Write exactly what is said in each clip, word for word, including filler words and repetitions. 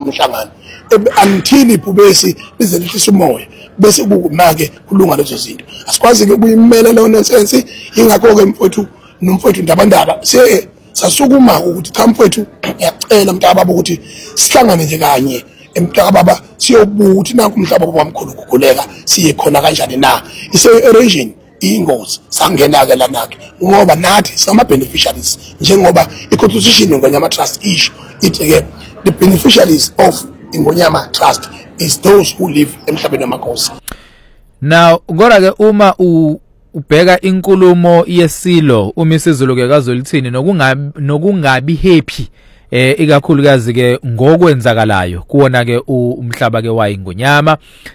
umhlangano until ibhubesi lize lihlisa umoya bese kukumake kulunga lezo zinto asikwazi ke kuyimela lo nonsense ingakho ke mfowethu nomfowethu ndabandaba se sasukuma ukuthi cha mfowethu ngiyacela mntababa ukuthi sihlangane nje kanye emntababa siyobuthi nanku umhlaba wamkhulu ukuguleka siye khona kanjani na ise region ingozi sangena ke lanake ngoba nathi sama beneficiaries njengoba iconstitution ngonyama trust issue ithi ke the beneficiaries of ingonyama trust is those who live emhlabeni wamakhosi. Now kodwa ke uma ubheka inkulumo yesilo umisizulu ke kazolithini nokungabi nokungabi happy eh ikakhulukazi ke ngokwenzakalayo kuona ke umhlaba ke wayingonyama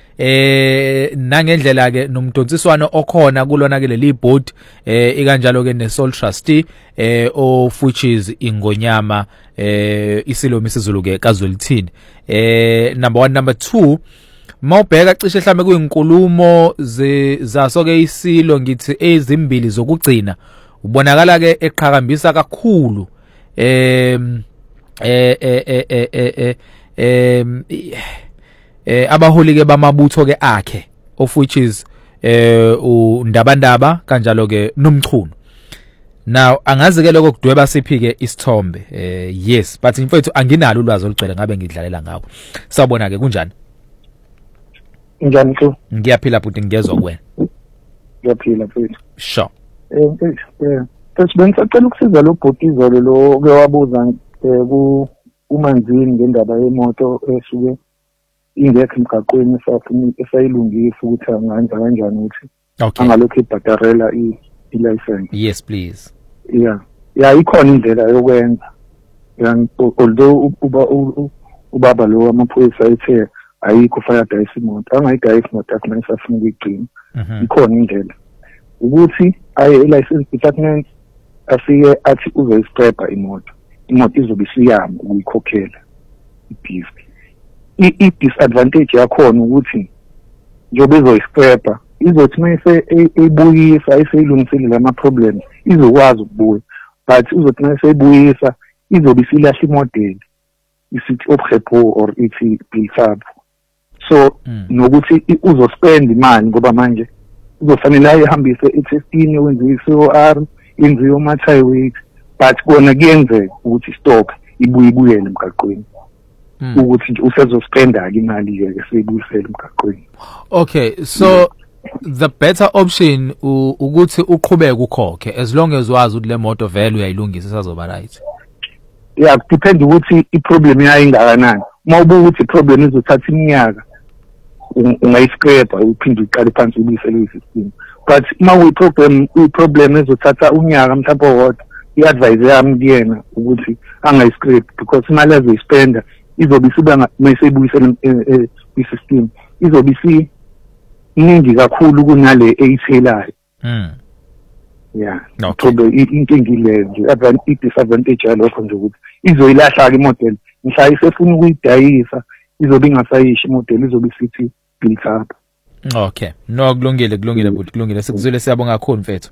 eh nangendlela ke nomdonsiswano okhona kulona ke leli board eh ikanjalo ke ne sole trustee eh of which is ingonyama eh isilo misizulu ke kazolithini eh number one number two mawubheka cishe mhlambe kuyinkulumo zaso ke isilo ngithi ezimbili zokugcina ubonakala ke eqhakambisa kakhulu eh eh eh eh eh eh eh abaholi ke bamabutho ke akhe of which is eh undabandaba kanjalo ke nomchunu. Now angazi ke lokho kudweba siphi ke isithombe eh yes but mfethu anginalo ulwazi olugcwele ngabe ngidlalela ngawo sawubona ke kunjani njani mfethu ngiyaphila futhi ngiyezwa kuwena ngiyaphila mfethu sure eh mfethu eh mfethu bengisacela ukusiza lo bhotizolo lo ke wabuza ku umanzini ngendaba yemoto esuke ingekho emgaqweni esafuni esayilungisa ukuthi angenza kanjani ukuthi angalokho ibhadarela i-license. Yes please. Yeah yeah ikhona indlela yokwenza yani although uba ubaba lo amaphoyisa ethe ayikho fire dayisi imoto angayidayisi imoto akumele safuna ukuyigcina ikhona indlela ukuthi aye i-license department afike athi uzoyiscrapa imoto imoto izobe isiyama ukuyikhokhela ibhizi i-disadvantage yakhona ukuthi njobe izoyiscrapa izothi mayise ebuyisa iseyilungisile lama problems izokwazi ukubuya but uzothi mayise ebuyisa izobe isilahla imodel isithi obrepo or ithi bilfab so mm. nokuthi uzospend imali ngoba manje uzofanele ayihambise i-testing wenze i-C O R yenze ama-tie weight but kona kuyenzeka ukuthi stock ibuye ibuyele emgaqweni mm. ukuthi nje usezospenda ke imali ke seyibuyisela emgaqweni. Okay so yeah. The better option ukuthi uqhubeke ukhokhe as long as wazi ukuthi le moto vele uyayilungisa sazoba right. Yeah depend ukuthi i-problem yayo ingakanani mawubuka ukuthi i-problem izothatha iminyaka ungayiscrapa uphinde uqale phansi ubuyisele i-system but mawu i-problem i-problem ezothatha unyaka mhlawumbe owodwa i-advise yami kuyena ukuthi angayiscrap because imali azoyispenda izobe isiba mayisebuyisele i-system izobe isi iningi kakhulu kunale eyithelayo. Mm. Yeah. Ngoba inkingi ile nje i-disadvantage yalokho nje ukuthi izoyilahla ke imodel mhla isefuna ukuyidayisa izobe ingasayishi imodel izobe isithi built up. Okay. No kulungile kulungile but kulungile sikuzwile siyabonga kakhulu mfethu.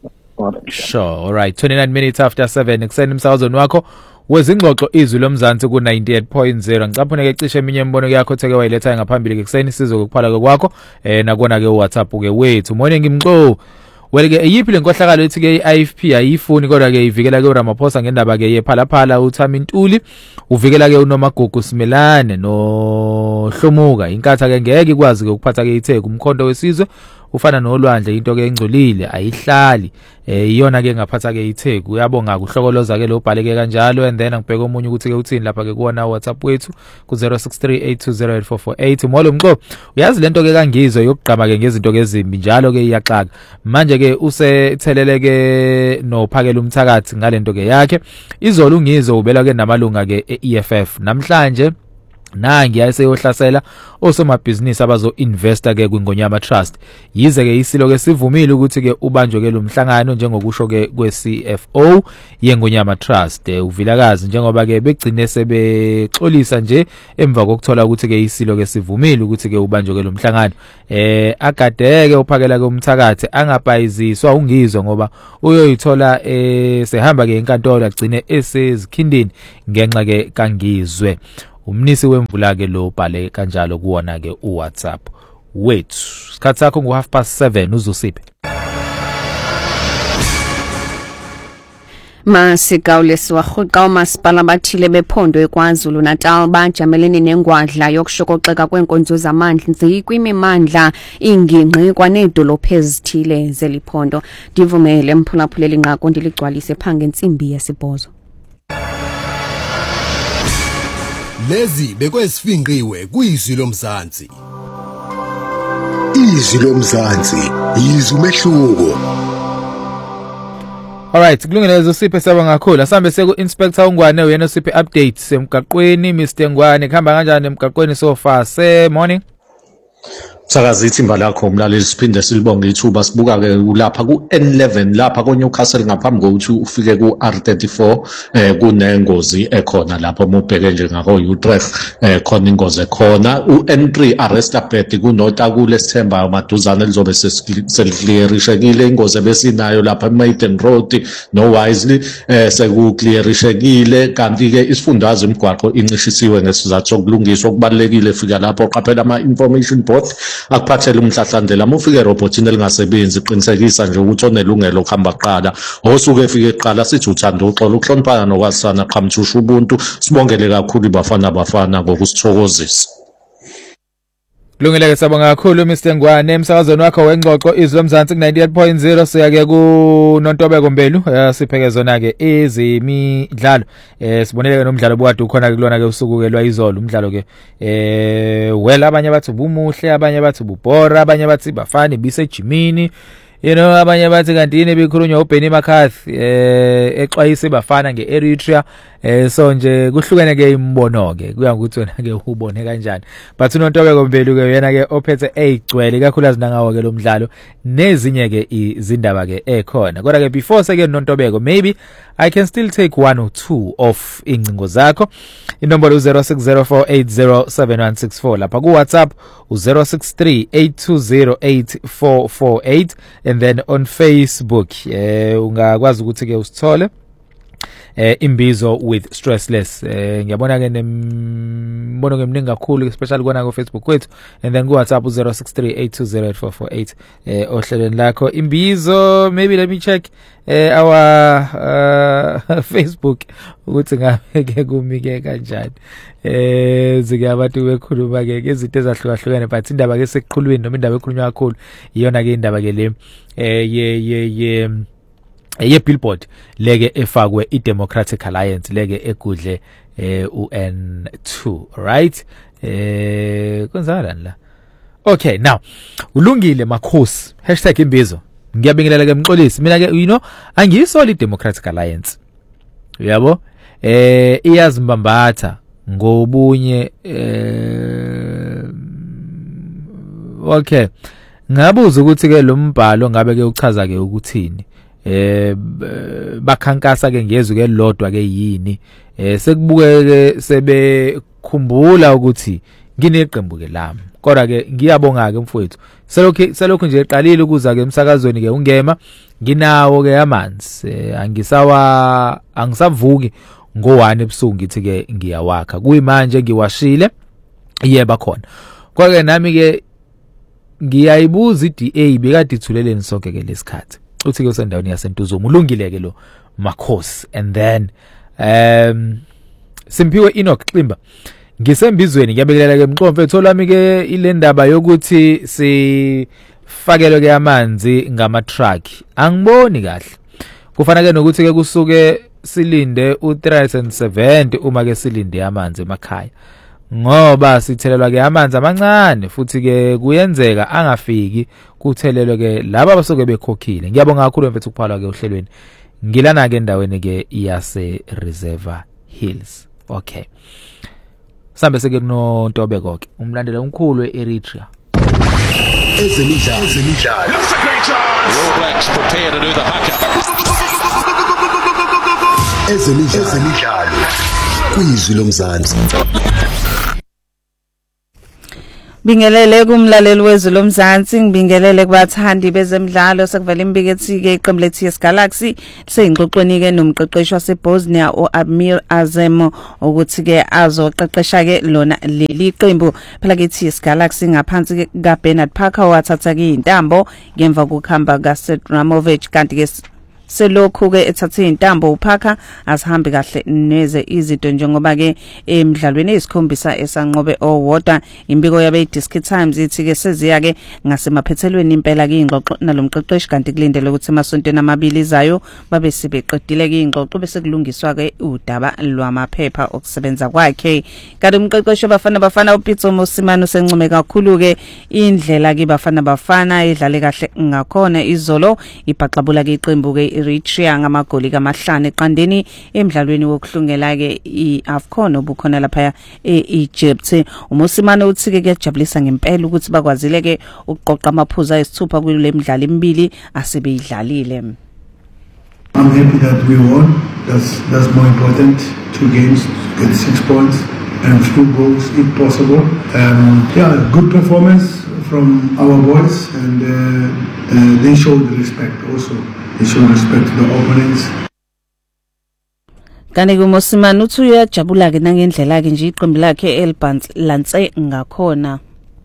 Sure. All right. twenty-nine minutes after seven ekseni umsakazweni wakho wezingxoxo izwi lomzansi ku ninety-eight point zero ngicaphune ke cishe eminye imbono yakho theke wayiletha ngaphambili ke kuseni sizo ukuphala kwakho eh nakona ke WhatsApp ke wethu morning imxo well ke yipi lenkohlakalo ethi ke i F P ayifuni kodwa ke ivikela ke uRamaphosa ngendaba ke yephalaphala uThami Ntuli uvikela ke uNomagugu Simelane no Hlomuka inkatha ke ngeke ikwazi ke ukuphatha ke itheku umkhonto wesizwe ufana nolwandle into ke engcolile ayihlali eh iyona ke ngaphatha ke itheku uyabonga kuhlokoloza ke lo bhaleke kanjalo and then ngibheka omunye ukuthi ke uthini lapha ke kuona WhatsApp wethu ku zero six three eight two zero eight four four eight molo mqo uyazi lento ke kangizwe yokugqama ke ngezinto ke ezimbi njalo ke iyaxaka manje ke usetheleleke nophakela umthakathi ngalento ke yakhe izolo ungizo ubela ke namalunga ke e F F namhlanje nangi ayiseyohlasela osomabhizinisi abazo investor ke kwingonyama trust yize ke isilo ke sivumile ukuthi ke ubanjwe ke lo mhlangano njengokusho ke kwe C F O yengonyama trust uvilakazi njengoba ke begcine sebexolisa nje emva kokuthola ukuthi ke isilo ke sivumile ukuthi ke ubanjwe ke lo mhlangano eh agadeke uphakela ke umthakathi angabhayiziswa ungizwe ngoba uyoyithola eh sehamba ke enkantolo agcine esezikhindini ngenxa ke kangizwe umnisi wemvula ke lo bhale kanjalo kuwona ke uWhatsApp wethu. Isikhathi sakho ngo half past seven uzosiphi. Masigawulesi wahuqa umasipala bathile bephondo eKwaZulu Natal bajamelene nengwadla yokushokoxeka kwenkonzo zamandla kwimimandla ingingqi kwanedolophu ezithile zeliphondo. Divumele mphulaphuleli inqako ndiligcwalise phange insimbi yesibhozo. Lezi bekwesifingqiwe kuyizwi lomzansi. Izwi lomzansi yizwi umehluko. Alright, kulungile uzosiphe saba ngakhulu. Asambe seku Inspector uNgwane uyena usiphe updates emgaqweni Mister Ngwane khamba kanjani emgaqweni so far? Say morning. Sakazithi imba lakho umlaleli siphinde silibonge ithuba sibuka ke lapha ku N eleven lapha ko Newcastle ngaphambi kokuthi ufike ku R thirty-four eh kunengozi ekhona lapho mubheke nje ngako Utrecht eh khona ingozi ekhona u N three Arrestabad kunota kulesithemba maduzane lizobe seliclearishekile ingozi ebesinayo lapha Maiden Road no Wisely eh sekuclearishekile kanti ke isifundazwe imigwaqo incishisiwe ngesizathu sokulungiswa okubalekile fika lapho qaphela ama information board akuphathele umhlahlandlela mufike robotini elingasebenzi iqinisekisa nje ukuthi onelungelo kuhamba qala osuke efike eqala sithi uthanda uxolo ukuhloniphana nokwasana qhamthusha ubuntu sibongele kakhulu bafana bafana ngokusithokozisa. Kulungile ke sabonga kakhulu Mister Ngwane emsakazweni wakho wengxoxo izwi lomzansi ku ninety-eight point zero siyake ku Nontobeko Mbelu sipheke zona ke ezemidlalo eh siboneleke nomdlalo obukade ukhona kulona ke usuku ke lwayizolo umdlalo ke eh well abanye bathi bumuhle abanye bathi bubhora abanye bathi bafani bisejimini you know abanye bathi kanti yini bekhulunywa uBenny McCarthy eh exwayise bafana ngeEritrea eh so nje kuhlukene ke imbono ke kuya ukuthi wena ke ubone kanjani but uNontobeko Mbelu ke yena ke ophethe eyigcwele kakhulu azinangawo ke lo mdlalo nezinye ke izindaba ke ekhona kodwa ke before seke Nontobeko maybe I can still take one or two of ingcingo zakho inombolo zero six zero four eight zero seven one six four lapha ku WhatsApp u zero six three eight two zero eight four four eight and then on Facebook eh ungakwazi ukuthi ke usithole eh imbizo with stressless eh ngiyabona ke nembono ngemningi kakhulu especially kona ku Facebook wethu and then ku WhatsApp u zero six three eight two zero eight four four eight eh ohlelweni lakho imbizo maybe let me check eh our uh, Facebook ukuthi ngabe ke kumike kanjani eh zike abantu bekhuluma ke izinto ezahlukahlukene but indaba ke sekuqhulwini noma indaba ekhulunywa kakhulu iyona ke indaba ke le eh ye ye ye ye billboard leke efakwe iDemocratic Alliance leke egudle eh u N two right eh konzalani la okay now ulungile makhosi hashtag imbizo ngiyabingelela ke Mxolisi mina ke you know angiyisola iDemocratic Alliance uyabo eh iyazimbambatha ngobunye eh okay ngabuza ukuthi ke lo mbhalo ngabe ke uchaza ke ukuthini eh bakhankasa ke ngezwe ke lodwa ke yini eh sekubukeke sebekhumbula ukuthi ngineqembu ke lami kodwa ke ngiyabonga ke mfowethu selokhu selokhu nje eqalile ukuza ke emsakazweni ke ungema nginawo ke amanzi eh, angisawa angisavuki ngo one ebusuku ngithi ke ngiyawakha kuyimanje ngiwashile yeba khona kodwa nami ke ngiyayibuza iD A bekade ithuleleni sonke ke lesikhathi uthi ke usendaweni yaseNtuzuma ulungile ke lo makhosi and then um Simpiwe Enoch Ximba ngisembizweni ngiyabekelela ke Mxomfo etholami ke ile ndaba yokuthi sifakelwe ke amanzi ngama truck angiboni kahle kufanele nokuthi ke kusuke silinde u three seventy uma ke silinde amanzi emakhaya ngoba sithelelwa ke amanzi amancane futhi ke kuyenzeka angafiki kuthelelwe ke laba abasuke bekhokhile ngiyabonga kakhulu mfethu ukuphala ke ohlelweni ngilana ke endaweni ke yase Reservoir Hills okay sambe seke kuno Ntobeko ke umlandela omkhulu eEritrea ezemidlalo ezemidlalo All Blacks prepare to do the haka ezemidlalo kuyizwi lomzansi Bingelele kumlaleli wezwe lomzansi, ngibingelele kubathandi bezemidlalo sekuvela imbikethi ke iqembu le T S Galaxy seyingxoxweni ke nomqeqeshi waseBosnia uAmir Azem ukuthi ke azoqeqesha ke lona leli qembu phela ke T S Galaxy ngaphansi ka Bernard Parker wathatha ke intambo ngemva kokuhamba kaSet Ramovic kanti ke selokhu ke ethathe intambo uParker asihambe kahle neze izinto njengoba ke emidlalweni esikhombisa esanqobe owodwa imbiko yabe Disc Times ithi ke seziya ke ngasemaphethelweni impela ke ingxoxo nalomqeqeshi kanti kulindele ukuthi emasontweni amabili izayo babe sibeqedile ke ingxoxo bese kulungiswa ke udaba lwamaphepha okusebenza kwakhe kanti umqeqeshi bafana bafana uPitso Mosimane usencome kakhulu ke indlela ke bafana bafana idlale kahle ngakhona izolo ibhaxabula ke iqembu ke Eritrea ngamagoli kamahlanu eqandeni emidlalweni wokuhlungela ke iAfcon obukhona lapha eEgypt. uMosimane uthi ke kuyajabulisa ngempela ukuthi bakwazile ke ukuqoqa amaphuzu ayisithupha kule midlalo emibili asebeyidlalile. I'm happy that we won. That's that's more important. Two games, get six points and few goals if possible. Um, yeah, good performance from our boys and uh, uh, they showed respect also. They show respect to the opponents. Kanti kuMosimane uthi uyajabula ke nangendlela ke nje iqembu lakhe elibalance ngakhona.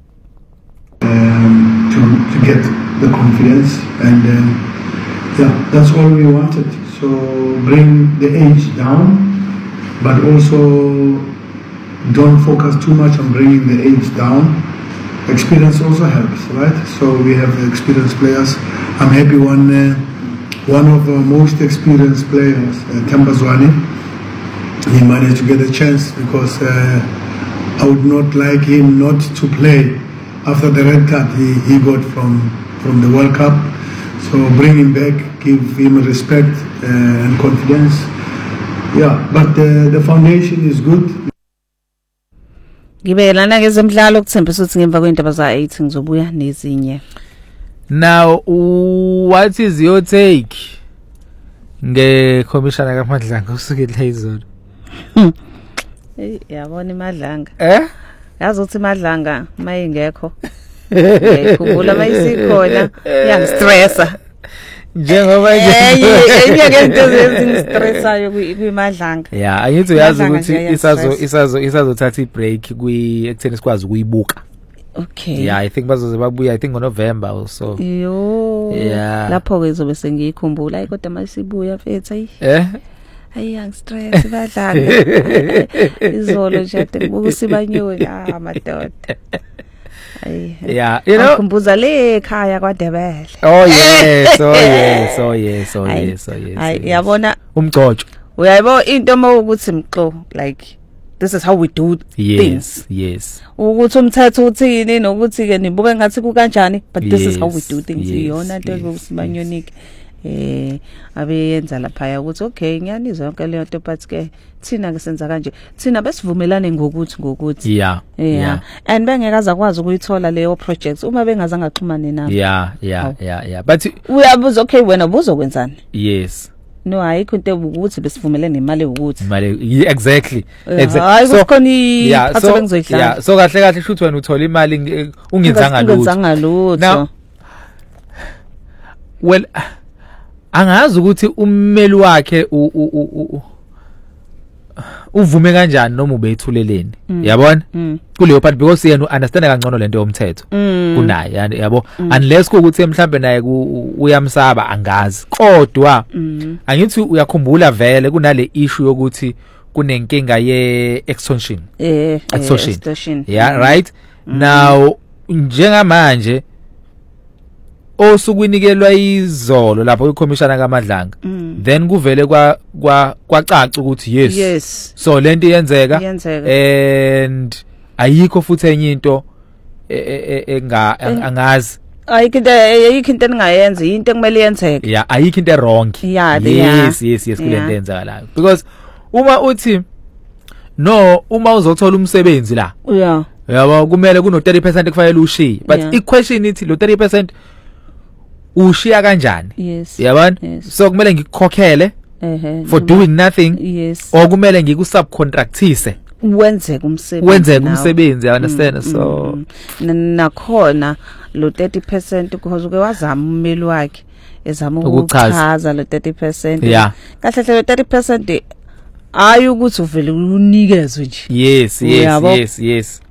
Um to to get the confidence and uh, yeah, that's all we wanted. So bring the age down but also don't focus too much on bringing the age down. Experience also helps, right? So we have experienced players. I'm happy one uh, One of the most experienced players, uh, Themba Zwane, he managed to get a chance because uh, I would not like him not to play after the red card he, he got from, from the World Cup. So bring him back, give him respect uh, and confidence. Yeah, but uh, the foundation is good. Ngibelana ke zemidlalo ukuthembisa ukuthi ngemva kwendaba za eight ngizobuya nezinye. Now, what is your take? Nge commissioner kaMadlanga usukile izolo. Eh yabona iMadlanga. Eh? Yazothi iMadlanga mayingekho. Ngiyikhumbula mayisikhona, yangistressa. Njengoba nje enye ngento ezingistressayo kwiMadlanga. Yeah, angithi uyazi ukuthi isazo isazo isazothatha ibreak kwi ekutheni sikwazi ukuyibuka. Okay. Yeah, I think bazoze babuya I think on November also. Yo. Yeah. Lapho ke zobe sengiyikhumbula ayi kodwa masibuya mfethu ayi. Eh? Ayi angistress badlanga. Izolo nje ngibuka usibanyoni ah madoda. Ayi. Yeah, you know. Ngikhumbuza le ekhaya kwaDebele. Oh yes, oh yes, oh yes, oh yes, oh yes. Ayi yabona umgcotsho. Uyayibona into mawukuthi mxo like this is how we do yes, things. Yes. Ukuthi umthetho uthini nokuthi ke nibuke ngathi ku kanjani but this yes, is how we do things. Yes, Iyona into yes, yokusibanyonike eh abeyenza lapha ukuthi okay ngiyanizwa yonke le nto but ke thina ke senza kanje thina besivumelane ngokuthi ngokuthi yeah yeah, yeah. And bengekaza kwazi ukuyithola leyo projects uma bengazange axhumane nami yeah yeah oh. yeah yeah but uyabuza okay wena buzokwenzani yes no ayikho into ukuthi besivumelene imali ukuthi imali exactly exactly hayi kukhona iphatho bengizoyidlala yeah so kahle kahle shuthi wena uthola imali ungenzanga lutho ungenzanga lutho well angazi ukuthi ummeli wakhe uvume kanjani noma ubeyithuleleni yabona kuleyo part because yena understand kangcono lento yomthetho kunaye yabo unless ukuthi mhlambe naye uyamsaba angazi kodwa angithi uyakhumbula vele kunale issue yokuthi kunenkinga ye extortion eh extortion yeah right now njengamanje osukwinikelwa izolo lapho iCommissioner kaMadlanga then kuvele kwa kwacaca ukuthi yes, yes. So lento iyenzeka and ayikho futhi enye into enga angazi ayikho into ayikho into engayenza into kumele yenzeke yeah ayikho into wrong yes yes yes kule nto yenzakalayo because uma uthi no uma uzothola umsebenzi la yeah yabo kumele kuno thirty percent kufanele ushiye but i question ithi lo thirty percent ushiya kanjani yes yabona yes. So kumele ngikukhokhele uh-huh. for doing nothing yes or kumele ngikusubcontractise wenzeka umsebenzi wenzeka umsebenzi you understand so nakhona lo thirty percent because uke wazama ummeli wakhe ezama ukuchaza lo thirty percent yeah kahle hle lo thirty percent ayi ukuthi uvele unikezwe nje yes yes yes yes